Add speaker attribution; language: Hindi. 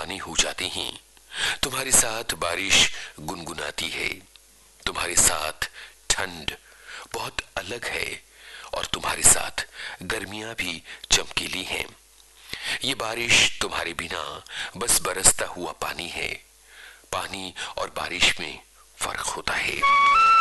Speaker 1: सुहानी हो जाती हैं। तुम्हारे साथ बारिश गुनगुनाती है, तुम्हारे साथ ठंड बहुत अलग है और तुम्हारे साथ गर्मियां भी चमकीली हैं। ये बारिश तुम्हारे बिना बस बरसता हुआ पानी है। पानी और बारिश में फर्क होता है।